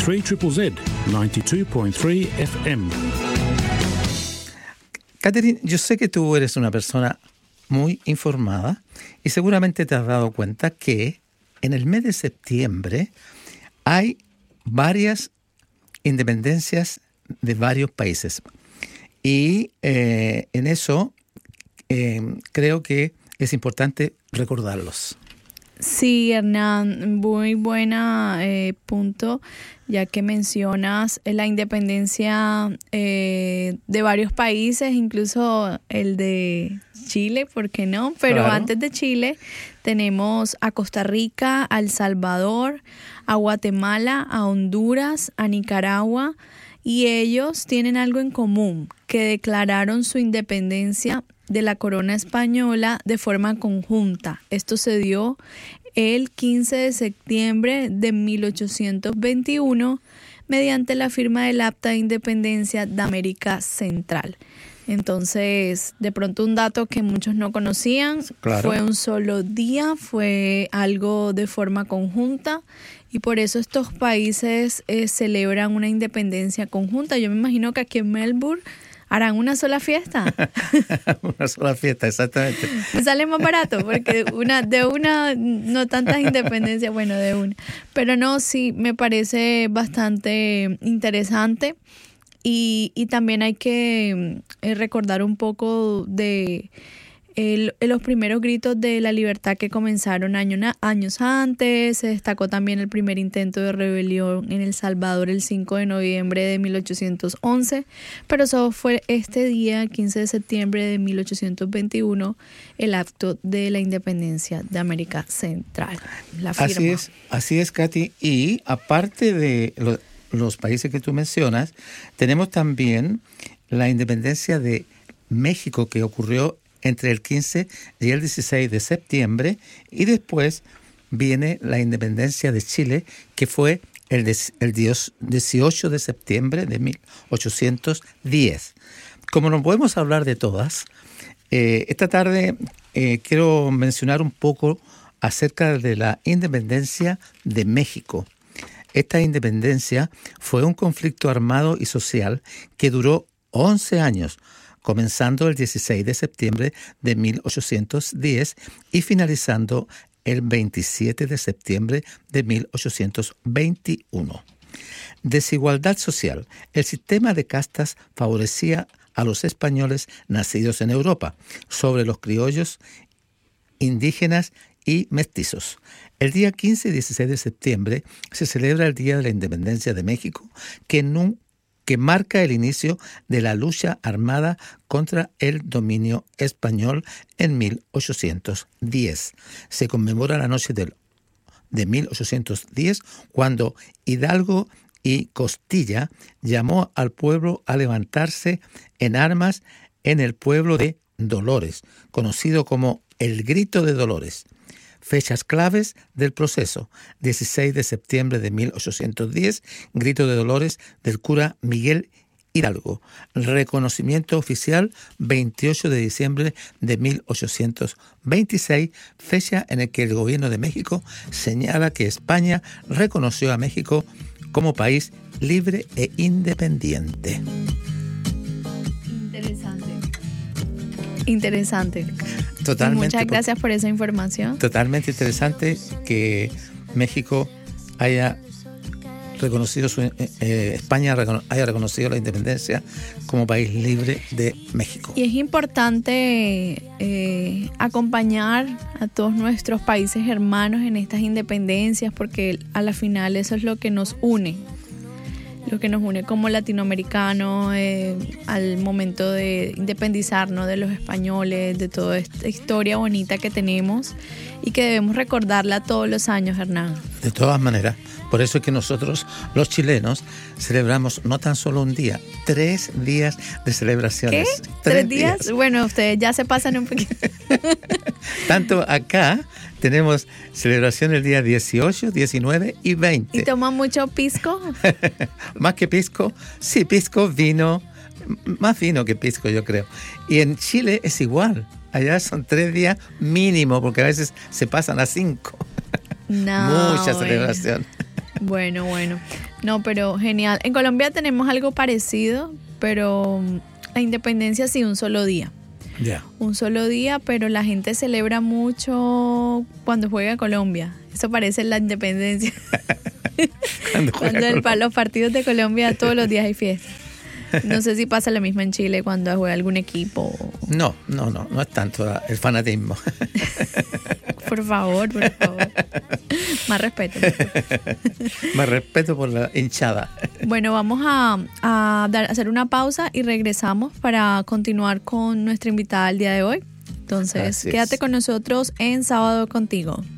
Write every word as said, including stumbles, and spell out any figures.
three Z Z Z, ninety-two point three F M. Catherine, yo sé que tú eres una persona muy informada y seguramente te has dado cuenta que en el mes de septiembre hay varias independencias de varios países. Y eh, en eso eh, creo que es importante recordarlos. Sí, Hernán, muy buena eh, punto, ya que mencionas la independencia eh, de varios países, incluso el de Chile, ¿por qué no? Pero claro, antes de Chile tenemos a Costa Rica, a El Salvador, a Guatemala, a Honduras, a Nicaragua, y ellos tienen algo en común, que declararon su independencia de la corona española de forma conjunta. Esto se dio el quince de septiembre de mil ochocientos veintiuno mediante la firma del Acta de Independencia de América Central. Entonces, de pronto un dato que muchos no conocían, claro, fue un solo día, fue algo de forma conjunta y por eso estos países eh, celebran una independencia conjunta. Yo me imagino que aquí en Melbourne harán una sola fiesta. Una sola fiesta, exactamente. Me sale más barato porque una de una, no tantas independencias, bueno, de una. Pero no, sí, me parece bastante interesante. Y, y también hay que eh, recordar un poco de el, los primeros gritos de la libertad que comenzaron año, años antes. Se destacó también el primer intento de rebelión en El Salvador el cinco de noviembre de mil ochocientos once, pero eso fue este día, quince de septiembre de mil ochocientos veintiuno, el acto de la independencia de América Central. La firma. Así es, así es, Katy. Y aparte de lo, los países que tú mencionas, tenemos también la independencia de México, que ocurrió entre el quince y el dieciséis de septiembre, y después viene la independencia de Chile, que fue el, el dieciocho de septiembre de mil ochocientos diez. Como no podemos hablar de todas, eh, esta tarde eh, quiero mencionar un poco acerca de la independencia de México. Esta independencia fue un conflicto armado y social que duró once años, comenzando el dieciséis de septiembre de mil ochocientos diez y finalizando el veintisiete de septiembre de mil ochocientos veintiuno. Desigualdad social. El sistema de castas favorecía a los españoles nacidos en Europa sobre los criollos, indígenas y mestizos. El día quince y dieciséis de septiembre se celebra el Día de la Independencia de México, que nunca que marca el inicio de la lucha armada contra el dominio español en mil ochocientos diez. Se conmemora la noche del, de mil ochocientos diez, cuando Hidalgo y Costilla llamó al pueblo a levantarse en armas en el pueblo de Dolores, conocido como el Grito de Dolores. Fechas claves del proceso: dieciséis de septiembre de mil ochocientos diez, Grito de Dolores del cura Miguel Hidalgo. Reconocimiento oficial, veintiocho de diciembre de mil ochocientos veintiséis, fecha en la que el gobierno de México señala que España reconoció a México como país libre e independiente. Interesante. Interesante. Totalmente. Muchas gracias por esa información. Totalmente interesante que México haya reconocido su, eh, España haya reconocido la independencia como país libre de México. Y es importante eh, acompañar a todos nuestros países hermanos en estas independencias, porque a la final eso es lo que nos une. Lo que nos une como latinoamericanos eh, al momento de independizarnos de los españoles, de toda esta historia bonita que tenemos y que debemos recordarla todos los años, Hernán. De todas maneras, por eso es que nosotros, los chilenos, celebramos no tan solo un día, tres días de celebraciones. ¿Qué? ¿Tres, ¿Tres días? días? Bueno, ustedes ya se pasan un poquito. Tanto acá tenemos celebración el día dieciocho, diecinueve y veinte. ¿Y toman mucho pisco? Más que pisco, sí, pisco, vino, más vino que pisco, yo creo. Y en Chile es igual. Allá son tres días mínimo, porque a veces se pasan a cinco. No, Mucha bueno. celebración. Bueno, bueno. No, pero genial. En Colombia tenemos algo parecido, pero la independencia sí, un solo día. Ya. Yeah. Un solo día, pero la gente celebra mucho cuando juega Colombia. Eso parece la independencia. cuando cuando el, los partidos de Colombia todos los días hay fiesta. No sé si pasa lo mismo en Chile cuando juega algún equipo. No, no, no, no es tanto el fanatismo. Por favor, por favor. Más respeto. Más respeto por la hinchada. Bueno, vamos a, a dar, hacer una pausa y regresamos para continuar con nuestra invitada del día de hoy. Entonces, quédate con nosotros en Sábado Contigo.